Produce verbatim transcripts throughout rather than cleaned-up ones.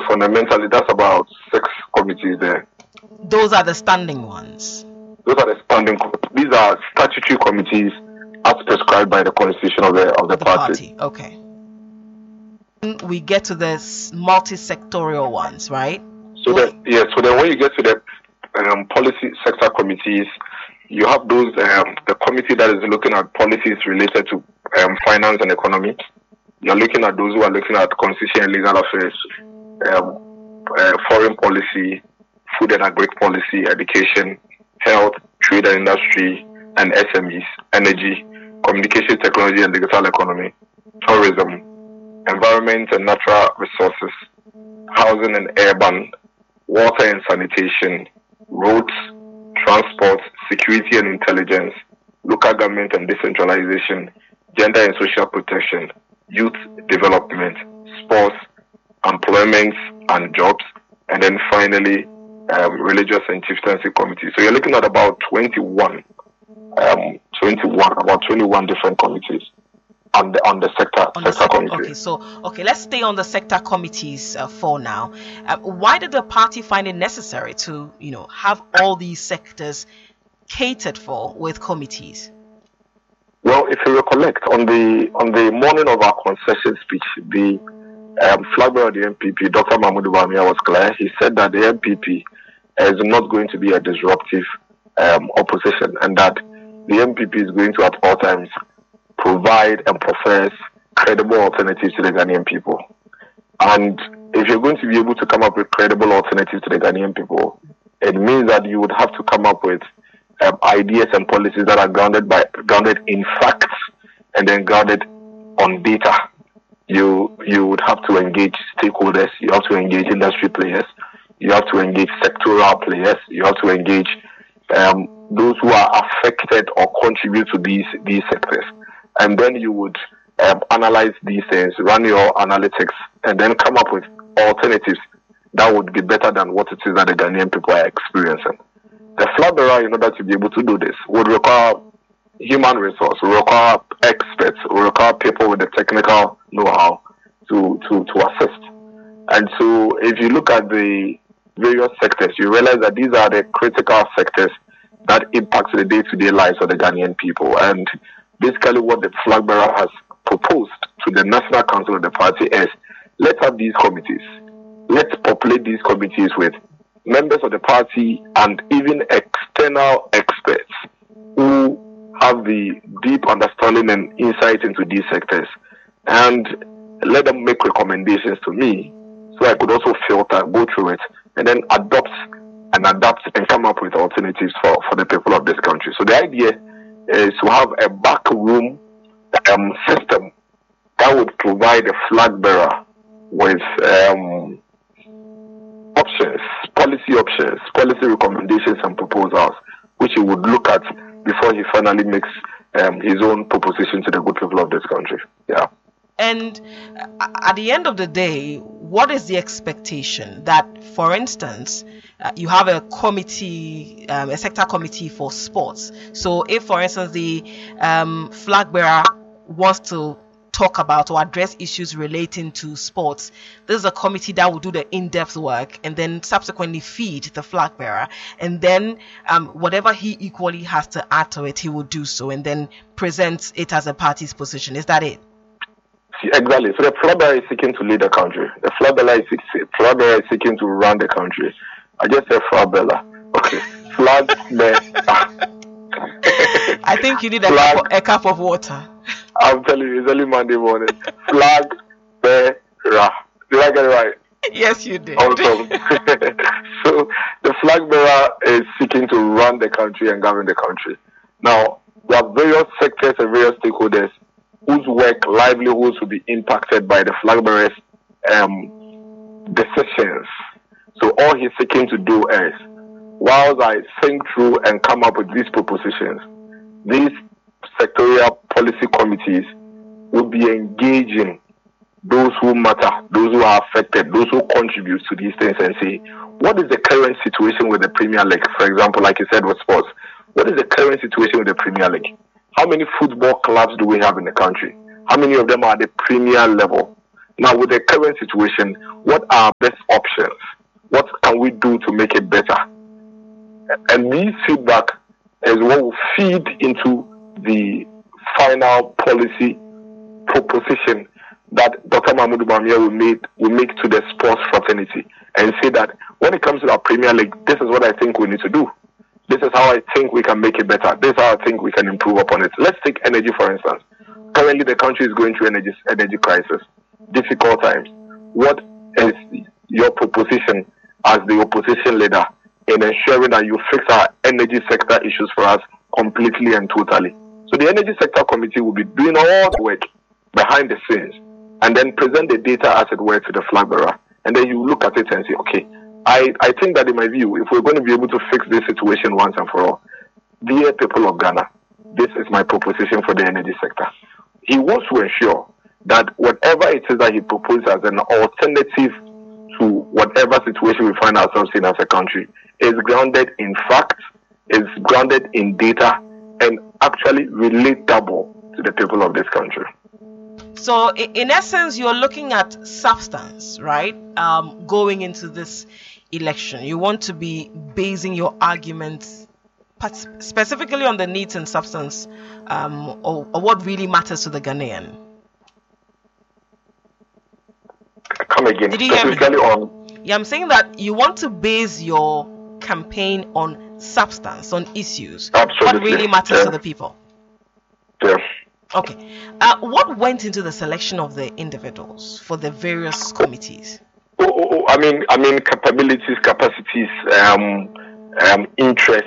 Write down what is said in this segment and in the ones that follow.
fundamentally, that's about six committees there. Those are the standing ones. Those are the standing. These are statutory committees as prescribed by the constitution of the of the, the party. party. Okay. We get to the multi-sectorial ones, right? So that yes. So then, when you get to the um, policy sector committees, you have those um, the committee that is looking at policies related to um, finance and economy. You're looking at those who are looking at constitution and legal affairs, um, uh, foreign policy, food and agri policy, education, health, trade and industry, and S M Es, energy, communication technology and digital economy, tourism, environment and natural resources, housing and urban, water and sanitation, roads, transport, security and intelligence, local government and decentralization, gender and social protection, youth development, sports, employment and jobs, and then finally, um, religious and chieftaincy committees. So you're looking at about twenty-one, um, twenty-one, about twenty-one different committees on the on the sector on sector the sector, committee. Okay, so okay, let's stay on the sector committees uh, for now. Uh, why did the party find it necessary to, you know, have all these sectors catered for with committees? Well, if you recollect, on the on the morning of our concession speech, the um, flag bearer of the N P P, Doctor Mahmoud Bawumia, was clear. He said that the N P P is not going to be a disruptive um, opposition, and that the N P P is going to at all times provide and profess credible alternatives to the Ghanaian people. And if you're going to be able to come up with credible alternatives to the Ghanaian people, it means that you would have to come up with um, ideas and policies that are grounded by grounded in facts and then grounded on data. You you would have to engage stakeholders, you have to engage industry players, you have to engage sectoral players, you have to engage um, those who are affected or contribute to these these sectors. And then you would um, analyze these things, run your analytics, and then come up with alternatives that would be better than what it is that the Ghanaian people are experiencing. The flag bearer, in order to be able to do this, would require human resource, will require experts, will require people with the technical know-how to, to, to assist. And so if you look at the various sectors, you realize that these are the critical sectors that impact the day-to-day lives of the Ghanaian people. And basically what the flag bearer has proposed to the National Council of the party is, let's have these committees. Let's populate these committees with members of the party and even external experts who have the deep understanding and insight into these sectors, and let them make recommendations to me so I could also filter, go through it, and then adopt and adapt and come up with alternatives for, for the people of this country. So the idea is to have a backroom um, system that would provide a flag bearer with um, options, policy options, policy recommendations and proposals, which he would look at before he finally makes um, his own proposition to the good people of this country. Yeah. And at the end of the day, what is the expectation that, for instance, uh, you have a committee, um, a sector committee for sports. So if, for instance, the um, flag bearer wants to talk about or address issues relating to sports, this is a committee that will do the in-depth work and then subsequently feed the flag bearer, and then um, whatever he equally has to add to it, he will do so and then presents it as a party's position. Is that it? Exactly. So the flag bearer is seeking to lead the country. The flag bearer is, flag bearer is seeking to run the country. I just said flag bearer. Okay. Flag bearer. I think you need a cup, of, a cup of water. I'm telling you, it's early Monday morning. Flag bearer. Did I get it right? Yes, you did. Awesome. So the flag bearer is seeking to run the country and govern the country. Now, there are various sectors and various stakeholders whose work, livelihoods will be impacted by the flag bearer's um, decisions. So all he's seeking to do is, whilst I think through and come up with these propositions, these sectorial policy committees will be engaging those who matter, those who are affected, those who contribute to these things, and say, what is the current situation with the Premier League? For example, like you said with sports, what is the current situation with the Premier League? How many football clubs do we have in the country? How many of them are at the Premier level? Now, with the current situation, what are best options? What can we do to make it better? And this feedback is what will feed into the final policy proposition that Doctor Mahmoud Bawumia will make, will make to the sports fraternity, and say that when it comes to our Premier League, this is what I think we need to do. This is how I think we can make it better. This is how I think we can improve upon it. Let's take energy, for instance. Currently, the country is going through energy energy crisis, difficult times. What is your proposition as the opposition leader in ensuring that you fix our energy sector issues for us completely and totally? So the Energy Sector Committee will be doing all the work behind the scenes and then present the data, as it were, to the flag bearer. And then you look at it and say, okay, I, I think that in my view, if we're going to be able to fix this situation once and for all, dear people of Ghana, this is my proposition for the energy sector. He wants to ensure that whatever it is that he proposes as an alternative to whatever situation we find ourselves in as a country is grounded in facts, is grounded in data, and actually relatable to the people of this country. So, in essence, you're looking at substance, right? Um, going into this election, you want to be basing your arguments specifically on the needs and substance, um, or, or what really matters to the Ghanaian. Come again. Did you hear me? On... Yeah, I'm saying that you want to base your campaign on substance, on issues. Absolutely. What really matters yeah. to the people. Yes. Okay. Uh, what went into the selection of the individuals for the various committees? Oh, oh, oh, I mean, I mean, capabilities, capacities, um, um, interests.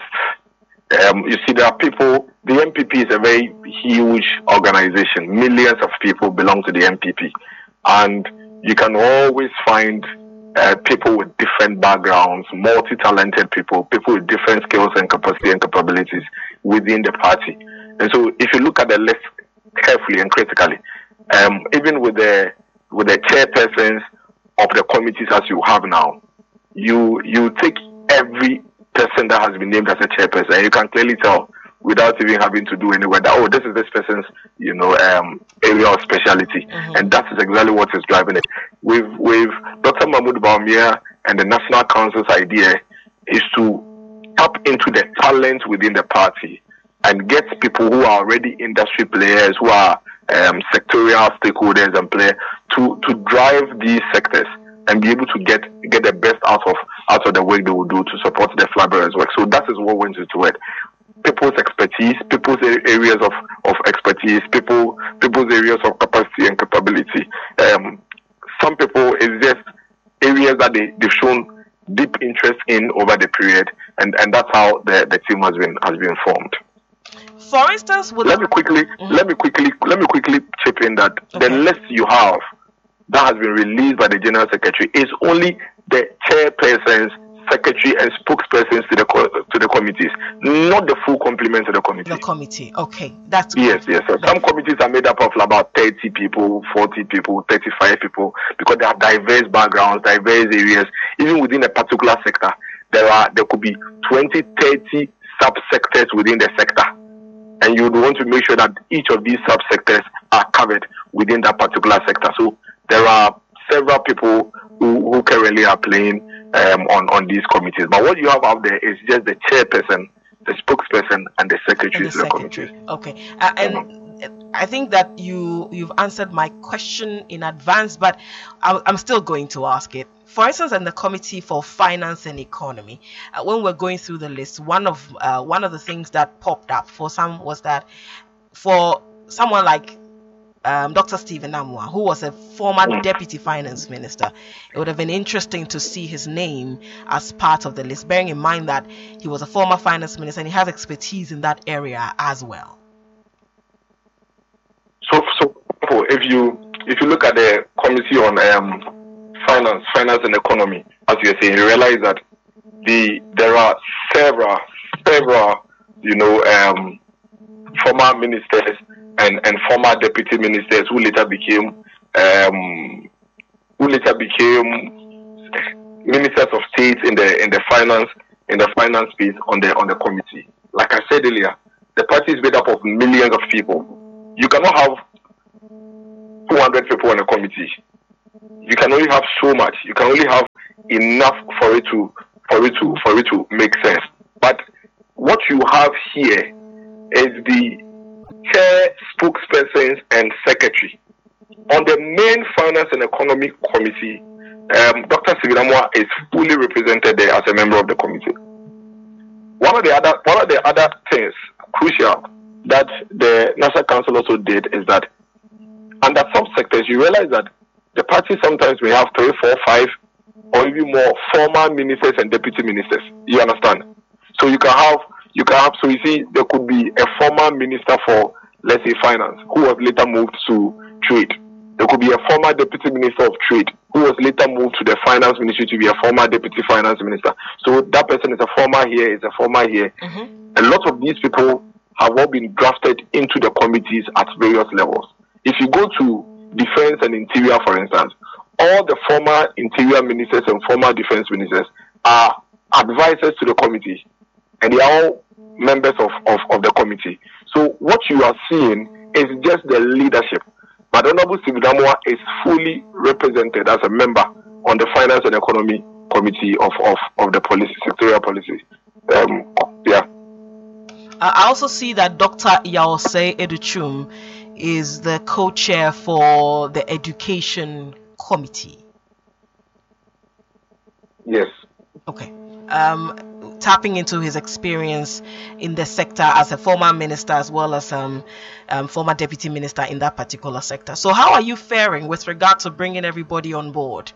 Um, you see, there are people. The M P P is a very huge organization. Millions of people belong to the M P P, and you can always find uh, people with different backgrounds, multi-talented people, people with different skills and capacity and capabilities within the party. And so, if you look at the list carefully and critically, um, even with the with the chairpersons of the committees as you have now, you you take every person that has been named as a chairperson, and you can clearly tell without even having to do any work that, oh, this is this person's, you know, um, area of specialty. Mm-hmm. And that is exactly what is driving it. With with Doctor Mahmoud Bawumia and the National Council's idea is to tap into the talent within the party and get people who are already industry players, who are um, sectorial stakeholders and players, to, to drive these sectors and be able to get get the best out of out of the work they will do to support the flag bearers' work. So that is what went into it. People's expertise, people's areas of, of expertise, people people's areas of capacity and capability. Um, some people, it's just areas that they, they've shown deep interest in over the period, and, and that's how the, the team has been has been formed. For instance, with let me quickly mm-hmm. let me quickly let me quickly chip in that okay. the list you have that has been released by the General Secretary is only the chairpersons, secretary, and spokespersons to the co- to the committees, not the full complement of the committee. The committee, okay, that's good. yes, yes. So some committees are made up of about thirty people, forty people, thirty-five people, because they have diverse backgrounds, diverse areas. Even within a particular sector, there are there could be twenty, thirty subsectors within the sector, and you would want to make sure that each of these subsectors are covered within that particular sector. So there are several people who, who currently are playing um, on, on these committees. But what you have out there is just the chairperson, the spokesperson, and the secretary to the committee. Okay. Uh, and mm-hmm. I think that you, you've answered my question in advance, but I, I'm still going to ask it. For instance, in the Committee for Finance and Economy, uh, when we're going through the list, one of uh, one of the things that popped up for some was that for someone like Um, Doctor Stephen Amoah, who was a former Deputy Finance Minister, it would have been interesting to see his name as part of the list, bearing in mind that he was a former Finance Minister and he has expertise in that area as well. So, so if you if you look at the Committee on um, Finance, Finance and Economy, as you are saying, you realize that the there are several several you know um, former ministers and, and former deputy ministers who later became um, who later became ministers of state in the in the finance in the finance space on the on the committee. Like I said earlier, the party is made up of millions of people. You cannot have two hundred people on a committee you can only have so much. You can only have enough for it to for it to for it to make sense. But what you have here is the chair, spokespersons, and secretary. On the main finance and economic committee, um, Doctor Sibidamwa is fully represented there as a member of the committee. One of the other one of the other things crucial that the National Council also did is that under some sectors you realize that the party sometimes may have three, four, five, or even more former ministers and deputy ministers. You understand? So you can have you can have so you see there could be a former minister for, let's say, finance who was later moved to trade. There could be a former deputy minister of trade who was later moved to the finance ministry to be a former deputy finance minister. So that person is a former here, is a former here. Mm-hmm. A lot of these people have all been drafted into the committees at various levels. If you go to defense and interior, for instance, all the former interior ministers and former defense ministers are advisors to the committee, and they are all members of, of, of the committee. So what you are seeing is just the leadership. But Honorable Sibidamwa is fully represented as a member on the Finance and Economy Committee of, of, of the policy, sectorial policy. Um, yeah. I also see that Doctor Yaosei Educhum is the co-chair for the Education Committee. Yes. Okay. Um, tapping into his experience in the sector as a former minister as well as um, um former deputy minister in that particular sector. So how are you faring with regard to bringing everybody on board?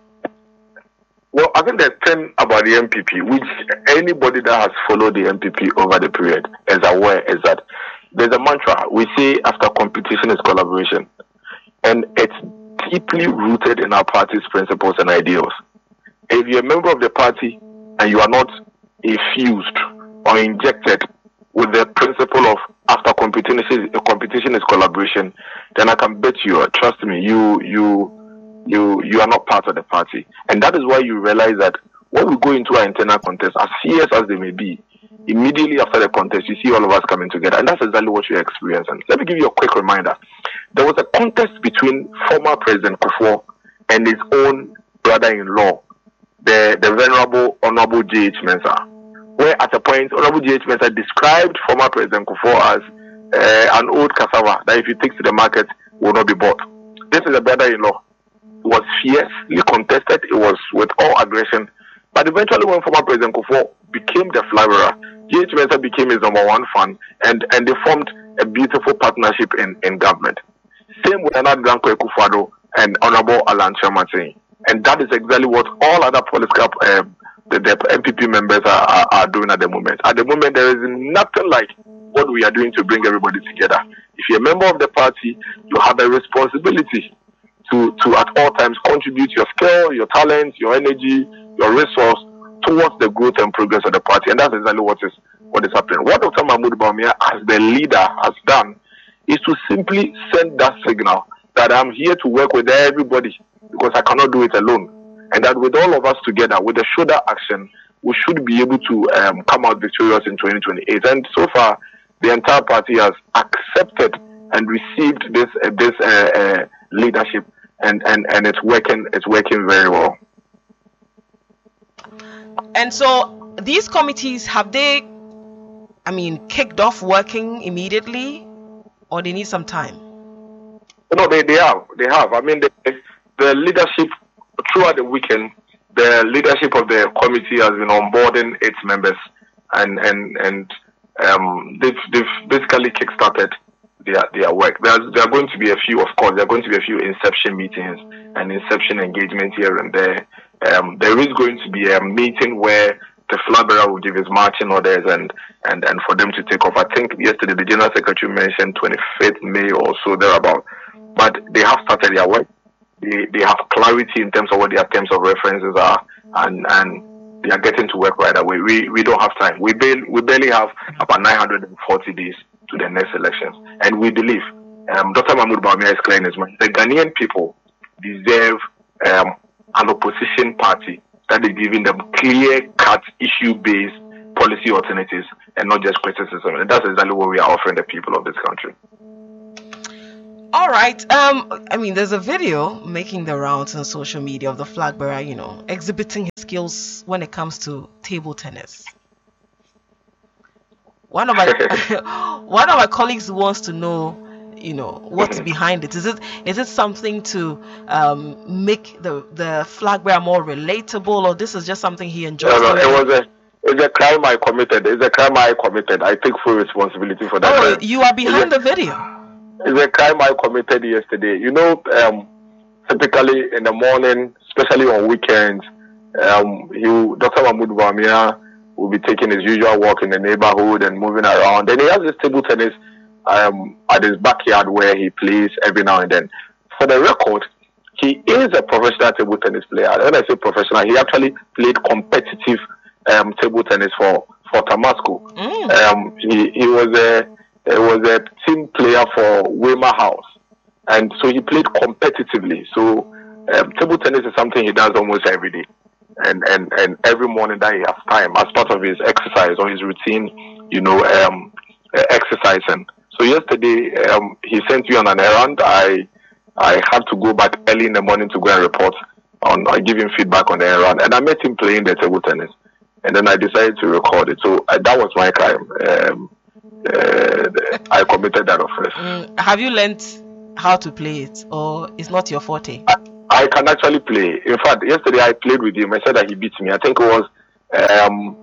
Well, I think the thing about the M P P, which anybody that has followed the M P P over the period is aware, is that there's a mantra. We say after competition is collaboration. And it's deeply rooted in our party's principles and ideals. If you're a member of the party and you are not infused or injected with the principle of after competition, competition is collaboration, then I can bet you, trust me, you you you you are not part of the party. And that is why you realize that when we go into our internal contest, as fierce as they may be, immediately after the contest, you see all of us coming together. And that's exactly what you're experiencing. Let me give you a quick reminder. There was a contest between former President Kufuor and his own brother-in-law, the, the Venerable Honorable J H Mensah, where at a point, Honorable J H Mensah described former President Kufuor as uh, an old cassava that if you take to the market will not be bought. This is a brother-in-law. It was fiercely contested. It was with all aggression. But eventually when former President Kufuor became the flag bearer, J H Mensah became his number one fan, and, and they formed a beautiful partnership in, in government. Same with Nana Dankwa Akufo-Addo and Honorable Alan Kyerematen. And that is exactly what all other political uh, the, the M P P members are, are, are doing at the moment. At the moment, there is nothing like what we are doing to bring everybody together. If you're a member of the party, you have a responsibility to, to at all times contribute your skill, your talent, your energy, your resource towards the growth and progress of the party. And that's exactly what is what is happening. What Doctor Mahmoud Bawumia, as the leader, has done is to simply send that signal that I'm here to work with everybody because I cannot do it alone. And that with all of us together, with the shoulder action, we should be able to um, come out victorious in twenty twenty-eight. And so far, the entire party has accepted and received this uh, this uh, uh, leadership, and, and, and it's working it's working very well. And so these committees, have they, I mean, kicked off working immediately, or they need some time? No, they, they have. They have. I mean, the, the leadership, throughout the weekend, the leadership of the committee has been onboarding its members, and and and um, they've they've basically kickstarted their their work. There's there are going to be a few, of course, there are going to be a few inception meetings and inception engagement here and there. Um, there is going to be a meeting where the flag bearer will give his marching orders and, and, and for them to take off. I think yesterday the General Secretary mentioned twenty-fifth May or so thereabout. But they have started their work. They they have clarity in terms of what their terms of references are, and, and they are getting to work right away. We we don't have time. We barely, we barely have about nine hundred forty days to the next elections. And we believe, um, Doctor Mahmoud Bawumia is clear in his mind, the Ghanaian people deserve um, an opposition party that is giving them clear-cut, issue-based policy alternatives and not just criticism. And that's exactly what we are offering the people of this country. All right. Um, I mean, there's a video making the rounds on social media of the flag bearer, you know, exhibiting his skills when it comes to table tennis. One of my one of my colleagues wants to know, you know, what's behind it. Is it is it something to um, make the the flag bearer more relatable, or this is just something he enjoys? No, no, it was a it's a crime I committed. It's a crime I committed. I take full responsibility for that. Oh, you are behind it's the video. It's a crime I committed yesterday. You know, um, typically in the morning, especially on weekends, um, he, Doctor Mahmoud Bawumia will be taking his usual walk in the neighborhood and moving around. Then he has this table tennis um, at his backyard where he plays every now and then. For the record, he is a professional table tennis player. When I say professional, he actually played competitive um, table tennis for for Tamasco. Mm. Um, he he was a He was a team player for Weimar House, and so he played competitively. So um, table tennis is something he does almost every day, and, and, and every morning that he has time as part of his exercise or his routine, you know, um, uh, exercising. So yesterday um, he sent me on an errand. I I had to go back early in the morning to go and report on, or give him feedback on the errand, and I met him playing the table tennis, and then I decided to record it. So uh, that was my crime. Um, Uh, I committed that offense. Mm, have you learned how to play it, or it's not your forte? I, I can actually play. In fact, yesterday I played with him. I said that he beat me. I think it was um,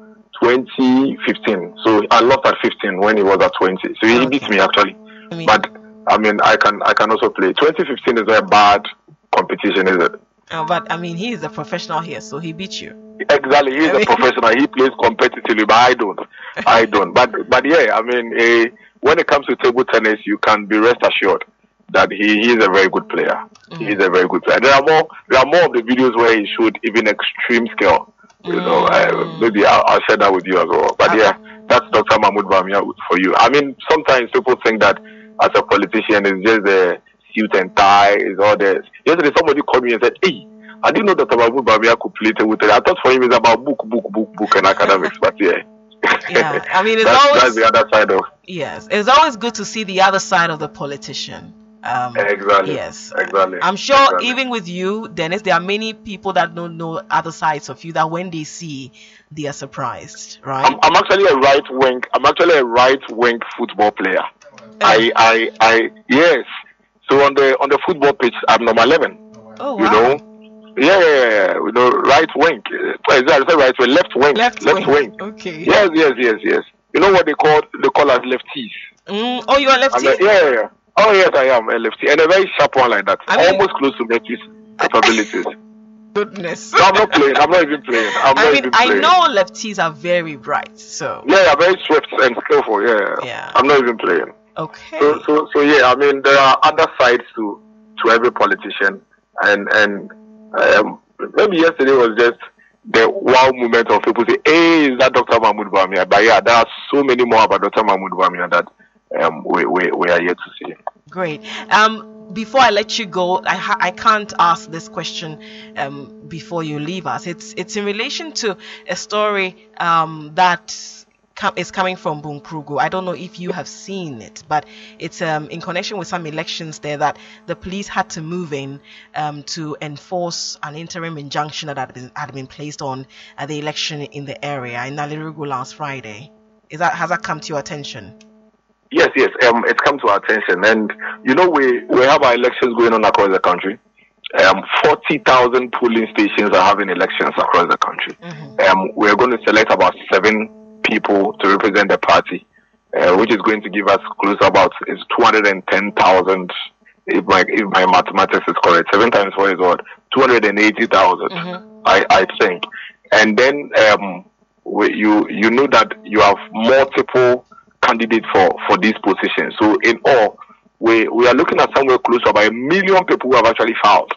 twenty fifteen. So I lost at fifteen when he was at twenty. So he okay. beat me actually. I mean, but I mean, I can I can also play. twenty fifteen is not a bad competition, is it? Uh, but I mean, he is a professional here, so he beat you. Exactly, he's a professional. He plays competitively, but I don't. I don't. But but yeah, I mean, uh, when it comes to table tennis, you can be rest assured that he, he is a very good player. Mm. He is a very good player. There are more there are more of the videos where he showed even extreme skill. You mm. know, uh, maybe I'll, I'll share that with you as well. But okay. yeah, that's Doctor Mahmoud Bawumia for you. I mean, sometimes people think that as a politician, it's just a suit and tie, is all this. Yesterday, somebody called me and said, "Hey, I didn't know that Mahmoud Bawumia could play table tennis. I thought for him it's about book, book, book, book, and academics." But yeah, yeah. I mean, it's that's, always that's the other side of. Yes, it's always good to see the other side of the politician. Um, exactly. Yes. Exactly. I'm sure exactly. even with you, Dennis, there are many people that don't know other sides of you that when they see, they are surprised, right? I'm, I'm actually a right wing. I'm actually a right wing football player. Uh, I, I, I, yes. So on the on the football pitch, I'm number eleven. Oh wow. You know, yeah, yeah, yeah. You know, right wing. Is that, is that right wing? Left wing. Left, left wing. wing. Okay. Yes, yes, yes, yes. You know what they call they call us lefties. Mm, oh, you are lefty. A, yeah, yeah, yeah. Oh yes, I am a lefty, and a very sharp one like that. I mean, almost close to Messi's capabilities. Goodness. No, I'm not playing. I'm not even playing. I'm I not mean, even playing. I know lefties are very bright, so. Yeah, yeah, very swift and skillful. Yeah, yeah. I'm not even playing. Okay. So, so, so yeah. I mean, there are other sides to to every politician, and and um, maybe yesterday was just the wow moment of people say, "Hey, is that Doctor Mahmoud Bawumia?" But yeah, there are so many more about Doctor Mahmoud Bawumia that um, we, we we are yet to see. Great. Um. Before I let you go, I ha- I can't ask this question um, before you leave us. It's it's in relation to a story um, that com- is coming from Bunkrugu. I don't know if you have seen it, but it's um, in connection with some elections there that the police had to move in um, to enforce an interim injunction that had been had been placed on uh, the election in the area in Nalirugu last Friday. Is that has that come to your attention? Yes, yes, um, it's come to our attention, and you know we, we have our elections going on across the country. Um, forty thousand polling stations are having elections across the country. Mm-hmm. Um, we're going to select about seven people to represent the party, uh, which is going to give us close to about it's two hundred and ten thousand. If my if my mathematics is correct, seven times four is what two hundred and eighty thousand. Mm-hmm. I I think, and then um, we, you you know that you have multiple candidate for, for these positions. So in all, we we are looking at somewhere close to about a million people who have actually filed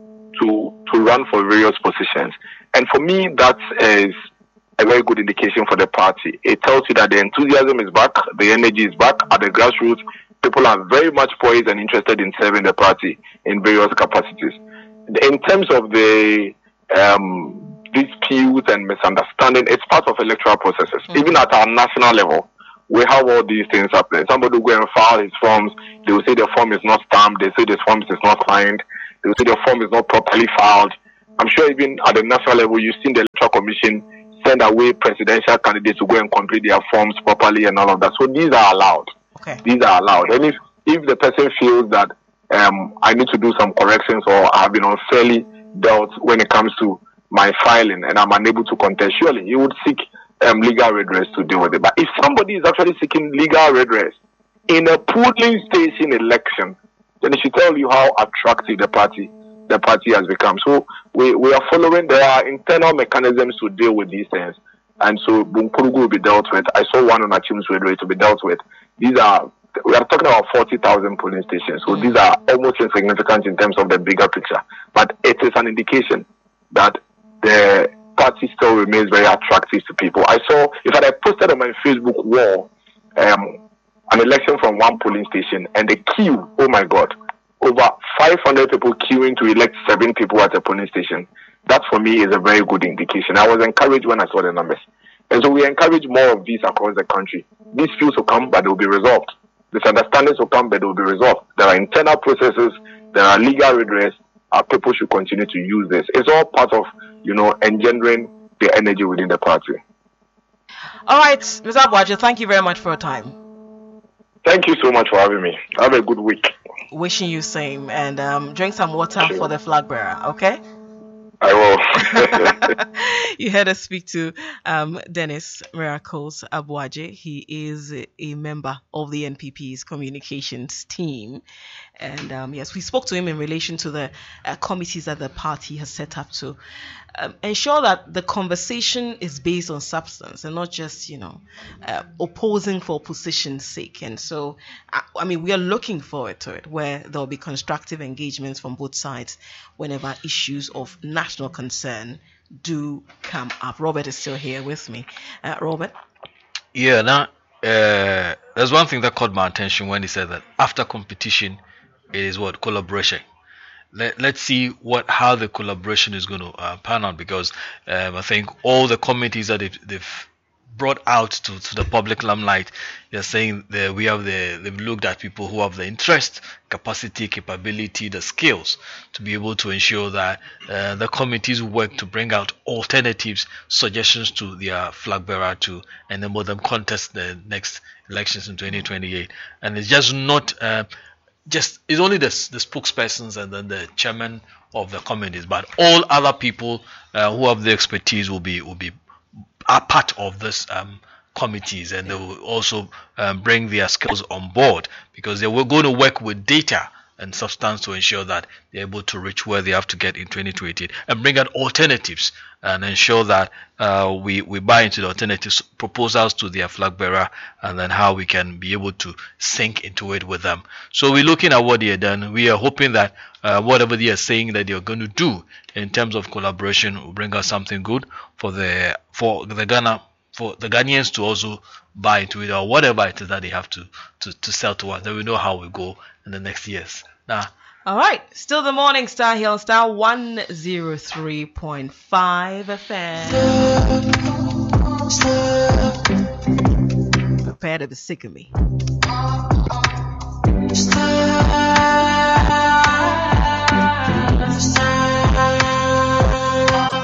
to to run for various positions. And for me, that is a very good indication for the party. It tells you that the enthusiasm is back, the energy is back at the grassroots. People are very much poised and interested in serving the party in various capacities. In terms of the um, disputes and misunderstanding, it's part of electoral processes. Mm-hmm. Even at our national level, we have all these things happening. Somebody will go and file his forms. They will say the form is not stamped. They say the form is not signed. They will say the form is not properly filed. I'm sure even at the national level, you've seen the Electoral Commission send away presidential candidates to go and complete their forms properly and all of that. So these are allowed. Okay. These are allowed. And if, if the person feels that um, I need to do some corrections or I've been unfairly dealt when it comes to my filing and I'm unable to contest, surely he would seek um, legal redress to deal with it. But if somebody is actually seeking legal redress in a polling station election, then it should tell you how attractive the party the party has become. So we, we are following, there are internal mechanisms to deal with these things. And so Bumpurugu will be dealt with. I saw one on Achim's Radio to be dealt with. These are, we are talking about forty thousand polling stations. So these are almost insignificant in terms of the bigger picture. But it is an indication that the party still remains very attractive to people. I saw, in fact, I posted on my Facebook wall um, an election from one polling station and the queue, oh my God, over five hundred people queuing to elect seven people at a polling station. That for me is a very good indication. I was encouraged when I saw the numbers. And so we encourage more of these across the country. These fields will come, but they will be resolved. Misunderstandings will come, but they will be resolved. There are internal processes. There are legal redress. Our people should continue to use this. It's all part of, you know, engendering the energy within the party. All right, Mister Abuaje, thank you very much for your time. Thank you so much for having me. Have a good week. Wishing you same, and um, drink some water sure. for the flag bearer, okay? I will. You heard us speak to um, Dennis Miracles Abuaje. He is a member of the N P P's communications team. And um, yes, we spoke to him in relation to the uh, committees that the party has set up to um, ensure that the conversation is based on substance and not just, you know, uh, opposing for opposition's sake. And so, I, I mean, we are looking forward to it, where there will be constructive engagements from both sides whenever issues of national concern do come up. Robert is still here with me. Uh, Robert? Yeah, now, uh, there's one thing that caught my attention when he said that after competition, it is what? Collaboration. Let, let's see what how the collaboration is going to uh, pan out, because um, I think all the committees that they've, they've brought out to, to the public limelight, they're saying that we have the they've looked at people who have the interest, capacity, capability, the skills to be able to ensure that uh, the committees work to bring out alternatives, suggestions to their flag bearer to enable them contest the next elections in twenty twenty-eight. And it's just not uh, just it's only the, the spokespersons and then the chairman of the committees, but all other people uh, who have the expertise will be will be are part of this um, committees, and they will also um, bring their skills on board, because they were going to work with data and substance to ensure that they're able to reach where they have to get in twenty twenty and bring out alternatives and ensure that uh, we, we buy into the alternative proposals to their flag bearer, and then how we can be able to sink into it with them. So we're looking at what they have done. We are hoping that uh, whatever they are saying that they're going to do in terms of collaboration will bring us something good for the for the Ghana for the Ghanaians to also buy into it, or whatever it is that they have to to, to sell to us. Then we know how we go in the next years. Now, all right, still the morning star here on Star one oh three point five F M. Prepare to be sick of me.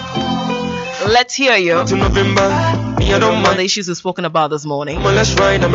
Let's hear you on the issues we've spoken about this morning.